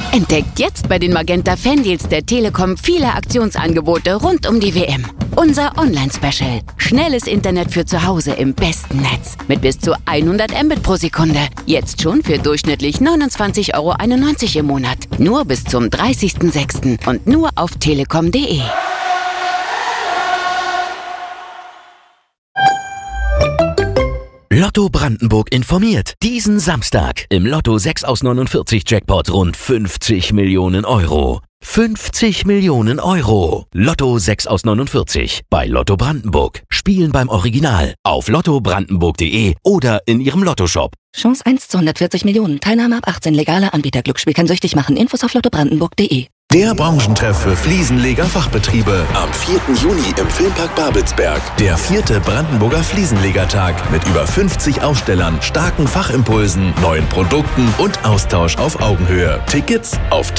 Entdeckt jetzt bei den Magenta Fandeals der Telekom viele Aktionsangebote rund um die WM. Unser Online-Special. Schnelles Internet für zu Hause im besten Netz. Mit bis zu 100 Mbit pro Sekunde. Jetzt schon für durchschnittlich 29,91 € im Monat. Nur bis zum 30.06. und nur auf telekom.de. Lotto Brandenburg informiert. Diesen Samstag im Lotto 6 aus 49 Jackpot rund 50 Millionen Euro. 50 Millionen Euro. Lotto 6 aus 49 bei Lotto Brandenburg. Spielen beim Original auf lottobrandenburg.de oder in Ihrem Lottoshop. Chance 1 zu 140 Millionen. Teilnahme ab 18. Legaler Anbieter. Glücksspiel kann süchtig machen. Infos auf lottobrandenburg.de. Der Branchentreff für Fliesenleger-Fachbetriebe am 4. Juni im Filmpark Babelsberg. Der 4. Brandenburger Fliesenlegertag mit über 50 Ausstellern, starken Fachimpulsen, neuen Produkten und Austausch auf Augenhöhe. Tickets auf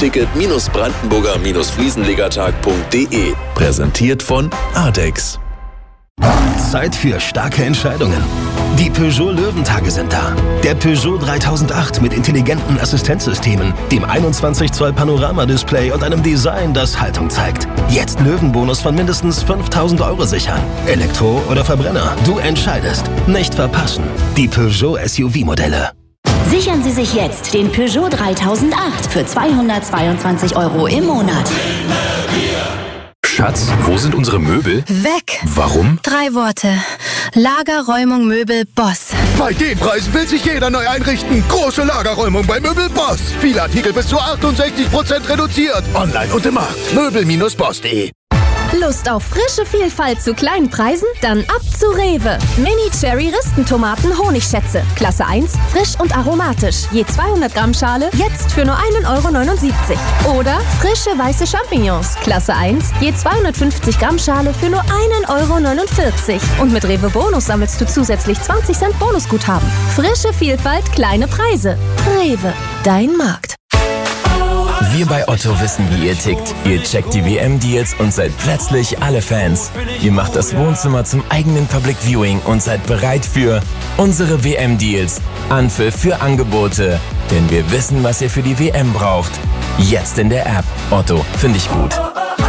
ticket-brandenburger-fliesenlegertag.de. Präsentiert von Ardex. Zeit für starke Entscheidungen. Die Peugeot Löwentage sind da. Der Peugeot 3008 mit intelligenten Assistenzsystemen, dem 21 Zoll Panoramadisplay und einem Design, das Haltung zeigt. Jetzt Löwenbonus von mindestens 5.000 € sichern. Elektro oder Verbrenner, du entscheidest. Nicht verpassen. Die Peugeot SUV-Modelle. Sichern Sie sich jetzt den Peugeot 3008 für 222 € im Monat. Schatz, wo sind unsere Möbel? Weg! Warum? 3 Worte. Lagerräumung Möbel Boss. Bei den Preisen will sich jeder neu einrichten. Große Lagerräumung bei Möbel Boss. Viele Artikel bis zu 68% reduziert. Online und im Markt. Möbel-boss.de. Lust auf frische Vielfalt zu kleinen Preisen? Dann ab zu Rewe. Mini-Cherry-Ristentomaten Honigschätze. Klasse 1, frisch und aromatisch. Je 200 Gramm Schale, jetzt für nur 1,79 € Oder frische weiße Champignons. Klasse 1, je 250 Gramm Schale für nur 1,49 € Und mit Rewe Bonus sammelst du zusätzlich 20 Cent Bonusguthaben. Frische Vielfalt, kleine Preise. Rewe, dein Markt. Wir bei Otto wissen, wie ihr tickt. Ihr checkt die WM-Deals und seid plötzlich alle Fans. Ihr macht das Wohnzimmer zum eigenen Public Viewing und seid bereit für unsere WM-Deals. Anpfiff für Angebote. Denn wir wissen, was ihr für die WM braucht. Jetzt in der App. Otto, finde ich gut.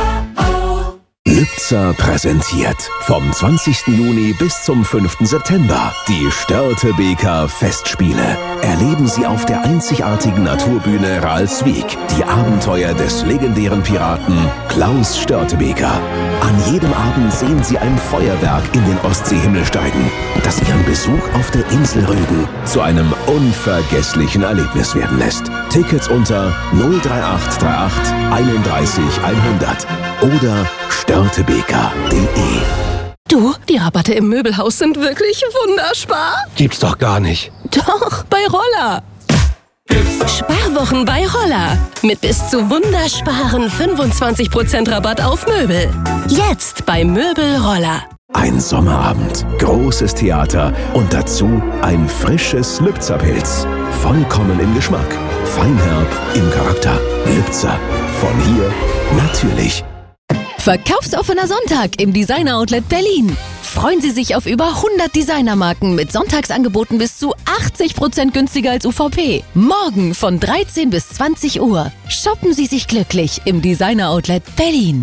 Lübzer präsentiert vom 20. Juni bis zum 5. September die Störtebeker Festspiele. Erleben Sie auf der einzigartigen Naturbühne Ralswiek die Abenteuer des legendären Piraten Klaus Störtebeker. An jedem Abend sehen Sie ein Feuerwerk in den Ostseehimmel steigen, das Ihren Besuch auf der Insel Rügen zu einem unvergesslichen Erlebnis werden lässt. Tickets unter 03838 31 100 oder störtebeker.de. Du, die Rabatte im Möbelhaus sind wirklich wunderbar. Gibt's doch gar nicht. Doch, bei Roller. Sparwochen bei Roller. Mit bis zu wundersparen 25% Rabatt auf Möbel. Jetzt bei Möbel Roller. Ein Sommerabend, großes Theater und dazu ein frisches Lübzer-Pilz. Vollkommen im Geschmack, feinherb im Charakter. Lübzer, von hier natürlich. Verkaufsoffener Sonntag im Designer Outlet Berlin. Freuen Sie sich auf über 100 Designermarken mit Sonntagsangeboten bis zu 80% günstiger als UVP. Morgen von 13 bis 20 Uhr. Shoppen Sie sich glücklich im Designer Outlet Berlin.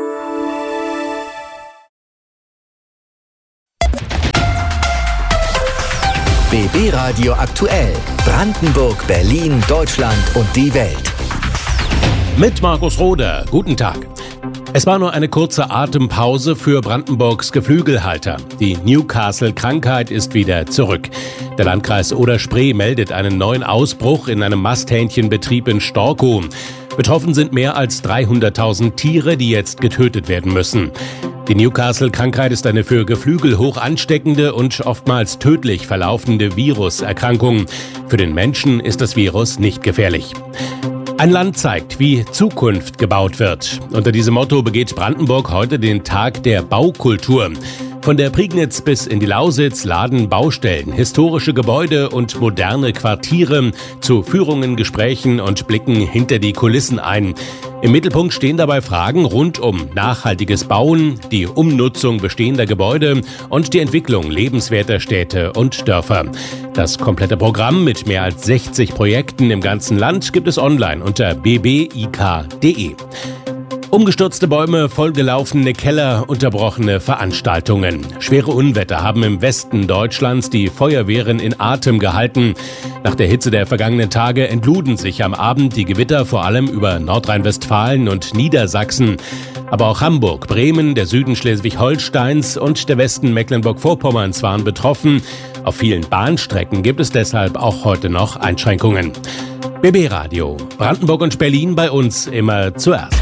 BB Radio aktuell. Brandenburg, Berlin, Deutschland und die Welt. Mit Markus Roder. Guten Tag. Es war nur eine kurze Atempause für Brandenburgs Geflügelhalter. Die Newcastle-Krankheit ist wieder zurück. Der Landkreis Oder-Spree meldet einen neuen Ausbruch in einem Masthähnchenbetrieb in Storkow. Betroffen sind mehr als 300.000 Tiere, die jetzt getötet werden müssen. Die Newcastle-Krankheit ist eine für Geflügel hoch ansteckende und oftmals tödlich verlaufende Viruserkrankung. Für den Menschen ist das Virus nicht gefährlich. Ein Land zeigt, wie Zukunft gebaut wird. Unter diesem Motto begeht Brandenburg heute den Tag der Baukultur. Von der Prignitz bis in die Lausitz laden Baustellen, historische Gebäude und moderne Quartiere zu Führungen, Gesprächen und Blicken hinter die Kulissen ein. Im Mittelpunkt stehen dabei Fragen rund um nachhaltiges Bauen, die Umnutzung bestehender Gebäude und die Entwicklung lebenswerter Städte und Dörfer. Das komplette Programm mit mehr als 60 Projekten im ganzen Land gibt es online unter bbik.de. Umgestürzte Bäume, vollgelaufene Keller, unterbrochene Veranstaltungen. Schwere Unwetter haben im Westen Deutschlands die Feuerwehren in Atem gehalten. Nach der Hitze der vergangenen Tage entluden sich am Abend die Gewitter vor allem über Nordrhein-Westfalen und Niedersachsen. Aber auch Hamburg, Bremen, der Süden Schleswig-Holsteins und der Westen Mecklenburg-Vorpommerns waren betroffen. Auf vielen Bahnstrecken gibt es deshalb auch heute noch Einschränkungen. BB Radio, Brandenburg und Berlin bei uns immer zuerst.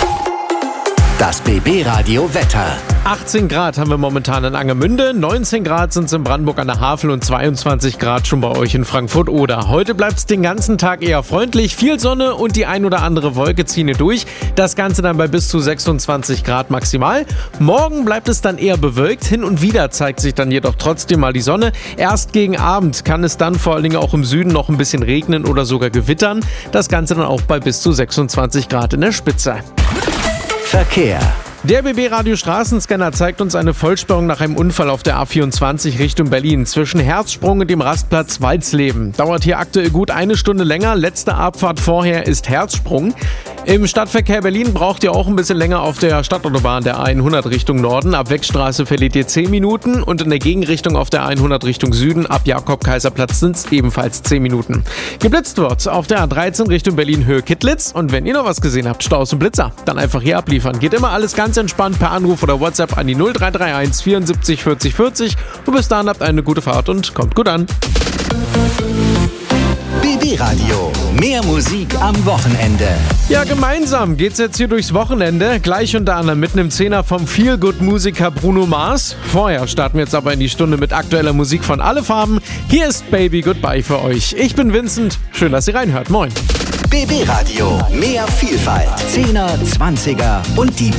Das BB-Radio Wetter. 18 Grad haben wir momentan in Angermünde, 19 Grad sind es in Brandenburg an der Havel und 22 Grad schon bei euch in Frankfurt-Oder. Heute bleibt es den ganzen Tag eher freundlich, viel Sonne und die ein oder andere Wolke ziehen hier durch. Das Ganze dann bei bis zu 26 Grad maximal. Morgen bleibt es dann eher bewölkt, hin und wieder zeigt sich dann jedoch trotzdem mal die Sonne. Erst gegen Abend kann es dann vor allen Dingen auch im Süden noch ein bisschen regnen oder sogar gewittern. Das Ganze dann auch bei bis zu 26 Grad in der Spitze. Verkehr. Der BB-Radio Straßenscanner zeigt uns eine Vollsperrung nach einem Unfall auf der A24 Richtung Berlin zwischen Herzsprung und dem Rastplatz Walsleben. Dauert hier aktuell gut eine Stunde länger. Letzte Abfahrt vorher ist Herzsprung. Im Stadtverkehr Berlin braucht ihr auch ein bisschen länger auf der Stadtautobahn der A100 Richtung Norden. Ab Wegstraße verliert ihr 10 Minuten und in der Gegenrichtung auf der A100 Richtung Süden ab Jakob-Kaiser-Platz sind es ebenfalls 10 Minuten. Geblitzt wird auf der A13 Richtung Berlin-Höhe Kittlitz und wenn ihr noch was gesehen habt, Staus und Blitzer, dann einfach hier abliefern. Geht immer alles ganz entspannt per Anruf oder WhatsApp an die 0331 74 40 40 und bis dahin habt eine gute Fahrt und kommt gut an. BB Radio. Mehr Musik am Wochenende. Ja, gemeinsam geht's jetzt hier durchs Wochenende. Gleich unter anderem mit einem Zehner vom Feel-Good-Musiker Bruno Mars. Vorher starten wir jetzt aber in die Stunde mit aktueller Musik von Alle Farben. Hier ist Baby Goodbye für euch. Ich bin Vincent. Schön, dass ihr reinhört. Moin. BB Radio. Mehr Vielfalt. 10er, 20er und die